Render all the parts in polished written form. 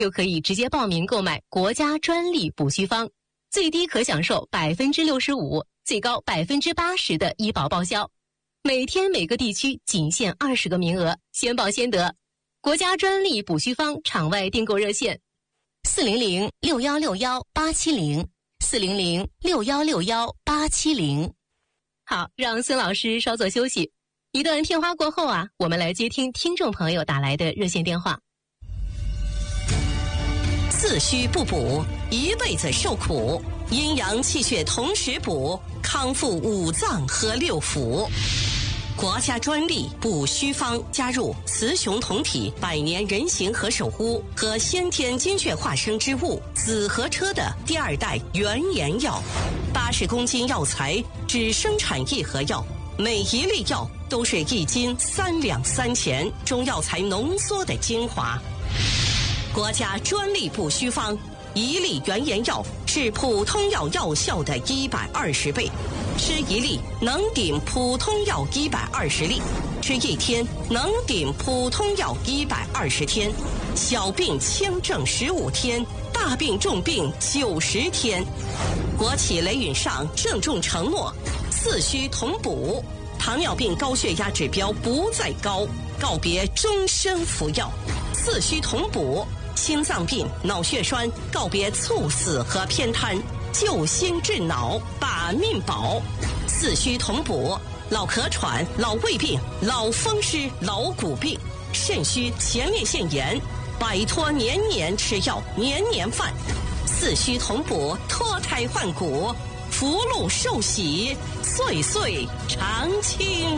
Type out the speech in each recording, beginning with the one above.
就可以直接报名购买国家专利补虚方，最低可享受65%，最高80%的医保报销。每天每个地区仅限20个名额，先报先得。国家专利补虚方场外订购热线：400-6161-870，400-6161-870。好，让孙老师稍作休息。一段片花过后啊，我们来接听听众朋友打来的热线电话。 自虚不补，一辈子受苦；阴阳气血同时补，康复五脏和六腑。国家专利补虚方加入雌雄同体百年人形和守护和先天精血化生之物紫河车的第2代原研药，80公斤药材只生产1盒药，每一粒药都是1斤3两3钱中药材浓缩的精华。国家专利补虚方，1粒原研药是普通药药效的120倍，吃1粒能顶普通药120粒，吃1天能顶普通药120天，小病轻症15天，大病重病90天。国企雷允上郑重承诺，四虚同补，糖尿病高血压指标不再高，告别终身服药，四虚同补。心脏病、脑血栓告别猝死和偏瘫，救心治脑，把命保。四虚同补，老咳喘、老胃病、老风湿、老骨病、肾虚、前列腺炎，摆脱年年吃药、年年犯。四虚同补，脱胎换骨，福禄寿喜，岁岁常青。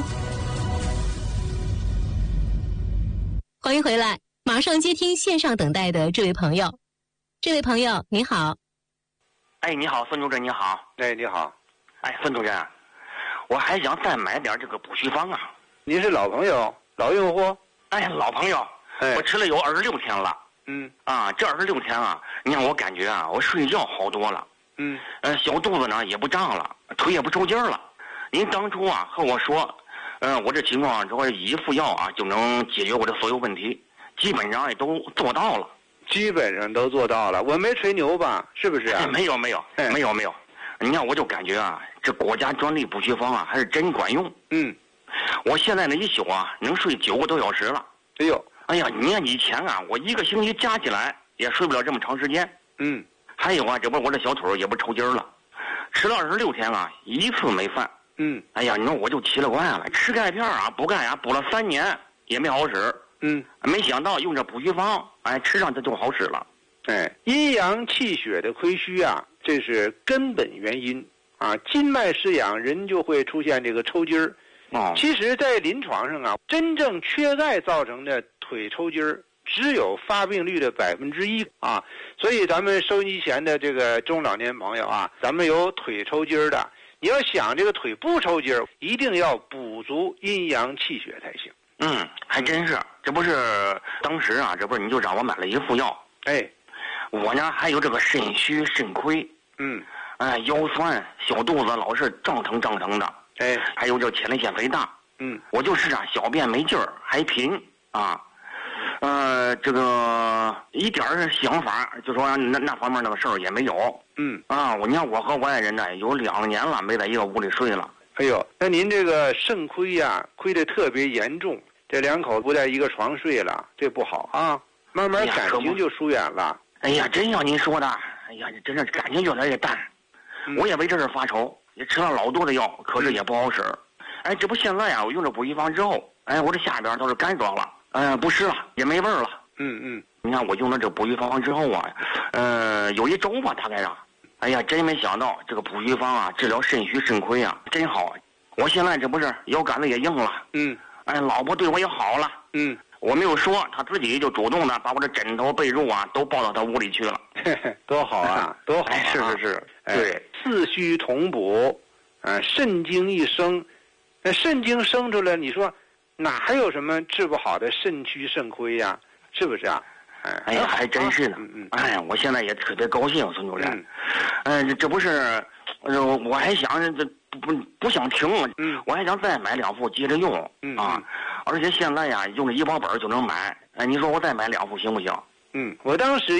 欢迎回来。马上接听线上等待的这位朋友。这位朋友你好。 哎，你好，孙主任你好。 哎，你好。 哎，孙主任，我还想再买点这个补虚方啊。 您是老朋友，老用户？ 哎，老朋友。我吃了有26天了。这26天啊，你让我感觉啊，我睡觉好多了。小肚子呢也不胀了，腿也不抽筋了。您当初啊和我说，我这情况只要1副药啊就能解决我的所有问题。基本上也都做到了， 基本上都做到了，我没吹牛吧？是不是啊？ 没有。你看，我就感觉啊，这国家专利补虚方啊，还是真管用。我现在呢一宿啊，能睡9个多小时了。哎呀，你看以前啊，我1个星期加起来也睡不了这么长时间。还有啊，这不我这小腿也不抽筋了，吃了26天啊，1次没犯。哎呀，你说我就奇了怪了，吃钙片啊，补钙啊，补了3年也没好使。没想到用这补虚方，吃上它就好使了。 阴阳气血的亏虚啊，这是根本原因啊。筋脉失养，人就会出现这个抽筋儿。其实，在临床上啊，真正缺钙造成的腿抽筋儿，只有发病率的1%啊。所以，咱们收音机前的这个中老年朋友啊，咱们有腿抽筋儿的，你要想这个腿不抽筋儿，一定要补足阴阳气血才行。 还真是，这不是当时啊，这不是你就让我买了1副药。我呢还有这个肾虚肾亏，腰酸，小肚子老是胀腾的，还有这前列腺肥大，我就是啊小便没劲儿，还频啊，这个一点想法就说那方面那个事儿也没有。你看我和我爱人呢有2年了没在一个屋里睡了。 那您这个肾亏呀，亏得特别严重。这2口不在一个床睡了，这不好啊！慢慢感情就疏远了。 哎呀，真像您说的，哎呀，真是感情越来越淡。我也为这事发愁，也吃了老多的药，可是也不好使。这不现在啊，我用这补虚方之后，我这下边都是干爽了，不湿了，也没味儿了。你看我用了这补虚方之后啊，有1周吧，大概啊，哎呀，真没想到这个补虚方啊，治疗肾虚肾亏啊，真好。我现在这不是腰杆子也硬了。老婆对我也好了。我没有说，她自己就主动的把我的枕头被褥啊都抱到她屋里去了。 多好啊，多好啊！ 是。 对，四虚同补，肾精一生，那肾精生出来，你说哪还有什么治不好的肾虚肾亏呀？是不是啊？ 哎呀，还真是呢。我现在也特别高兴，孙主任。这不是，我还想这不想停，我还想再买2副接着用啊。而且现在呀，用这医保本就能买。你说我再买2副行不行？ 我当时